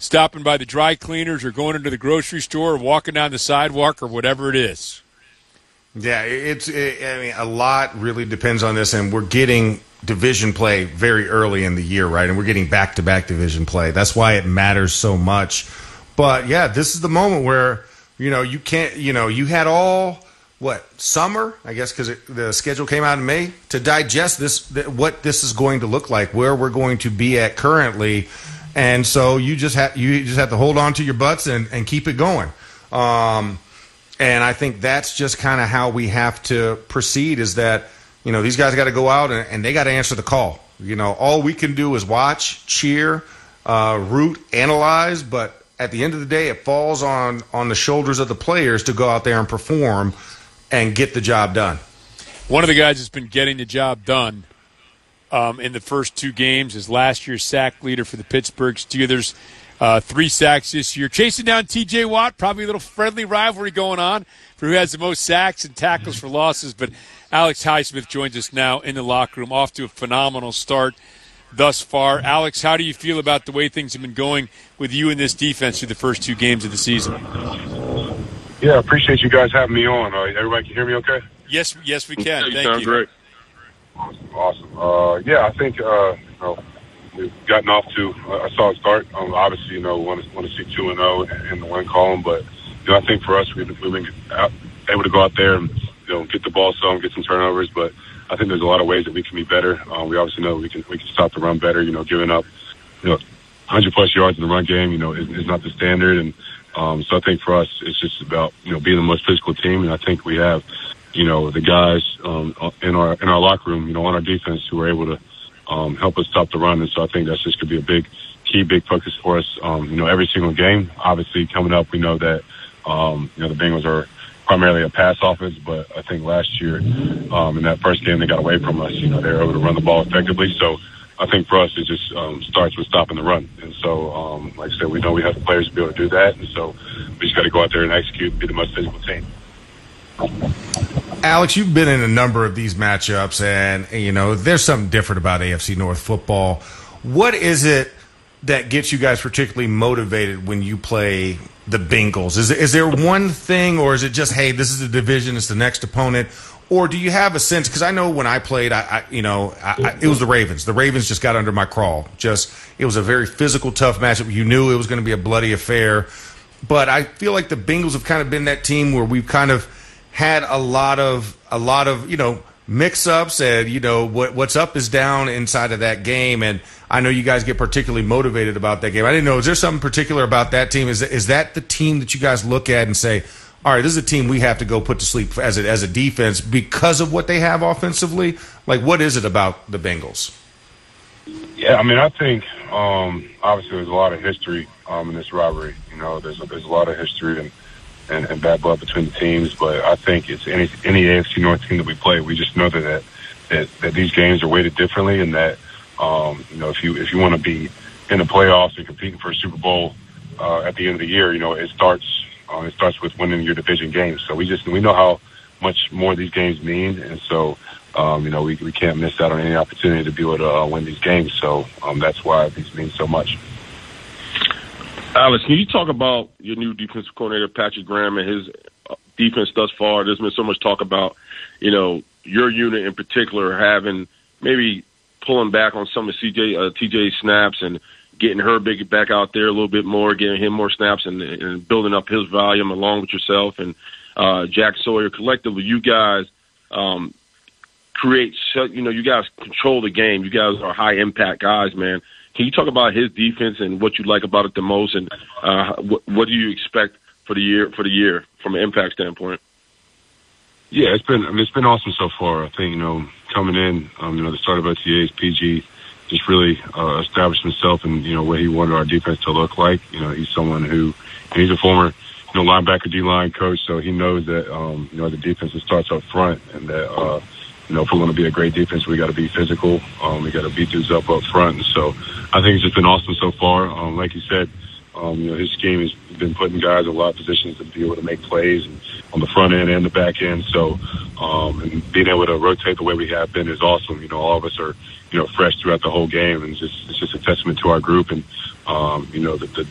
stopping by the dry cleaners or going into the grocery store or walking down the sidewalk or whatever it is. Yeah, I mean, a lot really depends on this, and we're getting division play very early in the year, right? And we're getting back-to-back division play. That's why it matters so much. But, yeah, this is the moment where, you can't, you had all, summer, I guess, because the schedule came out in May, to digest what this is going to look like, where we're going to be at currently. And so you just have to hold on to your butts and keep it going. And I think that's just kind of how we have to proceed, is that, these guys got to go out and they got to answer the call. All we can do is watch, cheer, root, analyze, but at the end of the day, it falls on the shoulders of the players to go out there and perform and get the job done. One of the guys that's been getting the job done in the first two games is last year's sack leader for the Pittsburgh Steelers. 3 sacks this year. Chasing down T.J. Watt, probably a little friendly rivalry going on for who has the most sacks and tackles for losses. But Alex Highsmith joins us now in the locker room, off to a phenomenal start thus far. Alex, how do you feel about the way things have been going with you and this defense through the first 2 games of the season? Yeah, I appreciate you guys having me on. Everybody can hear me okay? Yes, we can. You Thank sound you. Great. Awesome. I think we've gotten off to a solid start. Obviously, want to see 2-0 in the win column, but I think for us, we've been able to go out there and get the ball some, get some turnovers. But I think there's a lot of ways that we can be better. We obviously know we can stop the run better. Giving up 100+ yards in the run game, is not the standard. And so I think for us, it's just about being the most physical team. And I think we have the guys in our locker room, on our defense, who are able to help us stop the run. And so I think that's just going to be a big focus for us, every single game. Obviously, coming up, we know that, the Bengals are primarily a pass offense, but I think last year in that first game they got away from us. They were able to run the ball effectively. So I think for us it just starts with stopping the run. And so, like I said, we know we have the players to be able to do that. And so we just got to go out there and execute and be the most physical team. Alex, you've been in a number of these matchups, and there's something different about AFC North football. What is it that gets you guys particularly motivated when you play the Bengals? Is there one thing, or is it just, hey, this is the division, it's the next opponent? Or do you have a sense? Because I know when I played, it was the Ravens. The Ravens just got under my crawl. It was a very physical, tough matchup. You knew it was going to be a bloody affair. But I feel like the Bengals have kind of been that team where we've kind of had a lot of mix-ups, and what's up is down inside of that game. And I know you guys get particularly motivated about that game. I didn't know, is there something particular about that team? Is that the team that you guys look at and say, all right, this is a team we have to go put to sleep as a defense because of what they have offensively? Like, what is it about the Bengals? Yeah, I think obviously there's a lot of history in this rivalry. There's a lot of history and bad blood between the teams, but I think it's any AFC North team that we play, we just know that these games are weighted differently, and that if you want to be in the playoffs and competing for a Super Bowl at the end of the year, it starts with winning your division games. So we know how much more these games mean, and so we can't miss out on any opportunity to be able to win these games. So that's why these mean so much. Alex, can you talk about your new defensive coordinator, Patrick Graham, and his defense thus far? There's been so much talk about, your unit in particular having maybe pulling back on some of TJ snaps and getting Herbig back out there a little bit more, giving him more snaps and building up his volume along with yourself and Jack Sawyer. Collectively, you guys you guys control the game. You guys are high-impact guys, man. Can you talk about his defense and what you like about it the most, and what do you expect for the year from an impact standpoint? Yeah, it's been awesome so far. I think coming in, the start of OTA's PG just really established himself and what he wanted our defense to look like. He's someone who he's a former linebacker D-line coach, so he knows that the defense starts up front, and that if we're going to be a great defense, we got to be physical. We got to beat dudes up front. And so I think it's just been awesome so far. Like you said, his scheme has been putting guys in a lot of positions to be able to make plays and on the front end and the back end. So and being able to rotate the way we have been is awesome. All of us are fresh throughout the whole game, and it's just a testament to our group and the